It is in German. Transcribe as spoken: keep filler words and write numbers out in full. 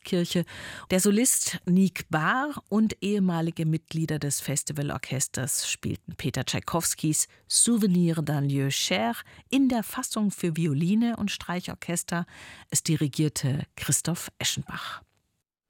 Schlosskirche. Der Solist Nick Bahr und ehemalige Mitglieder des Festivalorchesters spielten Peter Tschaikowskis Souvenir d'un lieu cher in der Fassung für Violine und Streichorchester. Es dirigierte Christoph Eschenbach.